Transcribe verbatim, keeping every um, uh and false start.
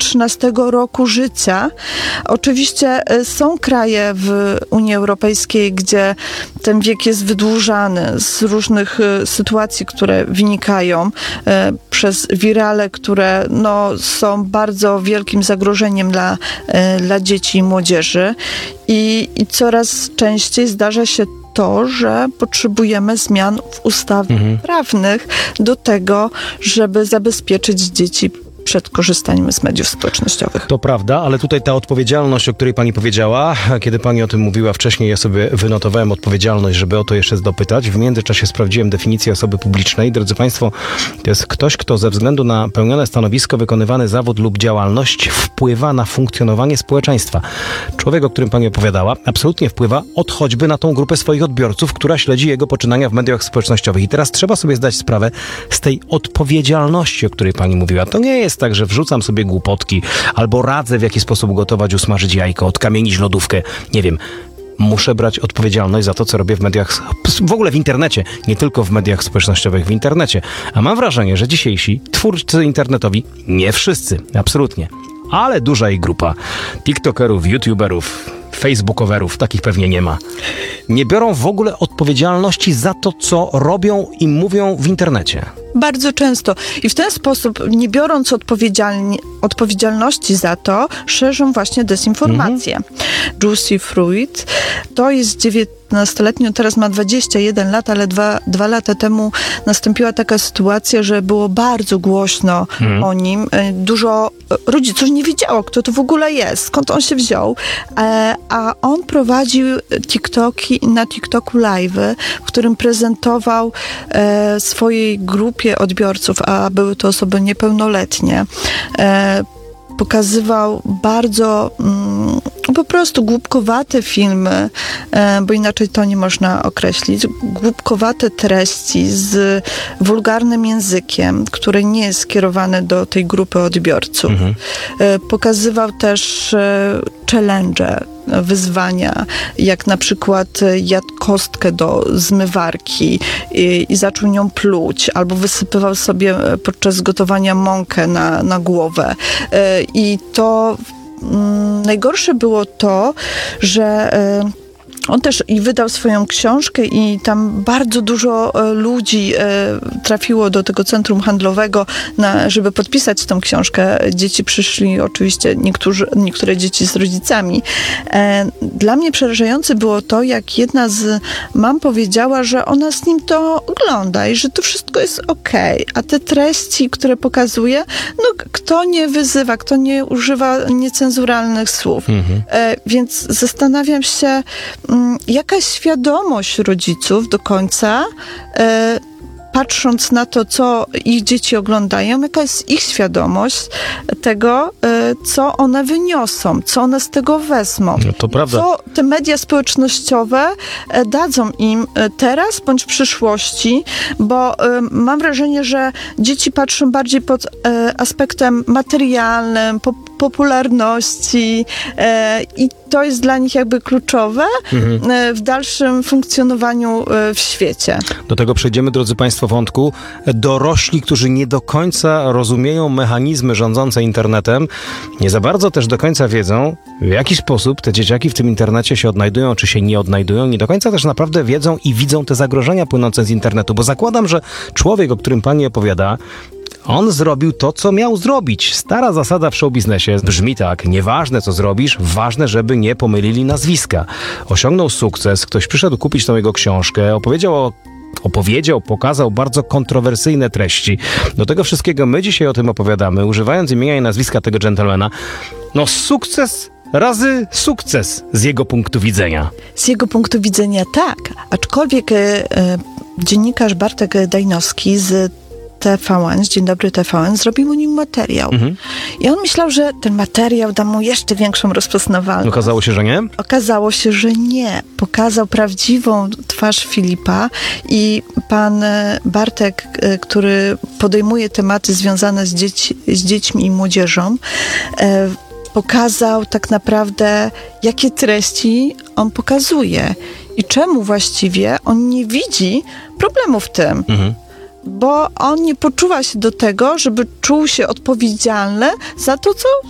trzynastego roku życia. Oczywiście są kraje w Unii Europejskiej, gdzie ten wiek jest wydłużany z różnych sytuacji, które wynikają przez wirale, które no, są bardzo wielkim zagrożeniem dla, dla dzieci i młodzieży. I, I coraz częściej zdarza się to, że potrzebujemy zmian w ustawach mhm. prawnych do tego, żeby zabezpieczyć dzieci przed korzystaniem z mediów społecznościowych. To prawda, ale tutaj ta odpowiedzialność, o której pani powiedziała, kiedy pani o tym mówiła wcześniej, ja sobie wynotowałem odpowiedzialność, żeby o to jeszcze dopytać. W międzyczasie sprawdziłem definicję osoby publicznej. Drodzy państwo, to jest ktoś, kto ze względu na pełnione stanowisko, wykonywany zawód lub działalność wpływa na funkcjonowanie społeczeństwa. Człowiek, o którym pani opowiadała, absolutnie wpływa od choćby na tą grupę swoich odbiorców, która śledzi jego poczynania w mediach społecznościowych. I teraz trzeba sobie zdać sprawę z tej odpowiedzialności, o której pani mówiła. To nie jest tak, że wrzucam sobie głupotki albo radzę, w jaki sposób gotować, usmażyć jajko, odkamienić lodówkę. Nie wiem. Muszę brać odpowiedzialność za to, co robię w mediach, w ogóle w internecie, nie tylko w mediach społecznościowych, w internecie. A mam wrażenie, że dzisiejsi twórcy internetowi, nie wszyscy, absolutnie, ale duża ich grupa tiktokerów, youtuberów, facebookowerów, takich pewnie nie ma, nie biorą w ogóle odpowiedzialności za to, co robią i mówią w internecie. Bardzo często. I w ten sposób, nie biorąc odpowiedzialni- odpowiedzialności za to, szerzą właśnie dezinformację. Mhm. Juicy Fruit to jest dziewiętnastoletni, teraz ma dwadzieścia jeden lat, ale dwa, dwa lata temu nastąpiła taka sytuacja, że było bardzo głośno mhm. o nim. Dużo rodziców nie wiedziało, kto to w ogóle jest, skąd on się wziął. A on prowadził TikToki, na TikToku live'y, w którym prezentował swojej grupie odbiorców, a były to osoby niepełnoletnie, e, pokazywał bardzo mm, po prostu głupkowate filmy, e, bo inaczej to nie można określić, głupkowate treści z wulgarnym językiem, który nie jest skierowany do tej grupy odbiorców. Mhm. E, pokazywał też e, challenge, wyzwania, jak na przykład jadł kostkę do zmywarki i, i zaczął nią pluć, albo wysypywał sobie podczas gotowania mąkę na, na głowę. I to mm, najgorsze było to, że on też i wydał swoją książkę i tam bardzo dużo e, ludzi e, trafiło do tego centrum handlowego, na, żeby podpisać tą książkę. Dzieci przyszli, oczywiście niektórzy, niektóre dzieci z rodzicami. E, dla mnie przerażające było to, jak jedna z mam powiedziała, że ona z nim to ogląda i że to wszystko jest okej. A te treści, które pokazuje, no kto nie wyzywa, kto nie używa niecenzuralnych słów. Mhm. E, więc zastanawiam się, jaka jest świadomość rodziców do końca, e, patrząc na to, co ich dzieci oglądają, jaka jest ich świadomość tego, e, co one wyniosą, co one z tego wezmą. No to prawda. Co te media społecznościowe e, dadzą im e, teraz bądź w przyszłości, bo e, mam wrażenie, że dzieci patrzą bardziej pod e, aspektem materialnym, po, popularności e, i to jest dla nich jakby kluczowe mhm. e, w dalszym funkcjonowaniu e, w świecie. Do tego przejdziemy, drodzy państwo, wątku. Dorośli, którzy nie do końca rozumieją mechanizmy rządzące internetem, nie za bardzo też do końca wiedzą, w jaki sposób te dzieciaki w tym internecie się odnajdują, czy się nie odnajdują. Nie do końca też naprawdę wiedzą i widzą te zagrożenia płynące z internetu, bo zakładam, że człowiek, o którym pani opowiada, on zrobił to, co miał zrobić. Stara zasada w showbiznesie brzmi tak: nieważne, co zrobisz, ważne, żeby nie pomylili nazwiska. Osiągnął sukces, ktoś przyszedł kupić tą jego książkę, opowiedział o Opowiedział, pokazał bardzo kontrowersyjne treści. Do tego wszystkiego my dzisiaj o tym opowiadamy, używając imienia i nazwiska tego dżentelmena. No sukces razy sukces z jego punktu widzenia. Z jego punktu widzenia tak, aczkolwiek e, e, dziennikarz Bartek Dajnowski z T V N, z Dzień Dobry T V N, zrobił o nim materiał. Mhm. I on myślał, że ten materiał da mu jeszcze większą rozpoznawalność. Okazało się, że nie? Okazało się, że nie. Pokazał prawdziwą twarz Filipa i pan Bartek, który podejmuje tematy związane z, dzieci, z dziećmi i młodzieżą, e, pokazał tak naprawdę, jakie treści on pokazuje i czemu właściwie on nie widzi problemu w tym. Mhm. Bo on nie poczuwa się do tego, żeby czuł się odpowiedzialny za to, co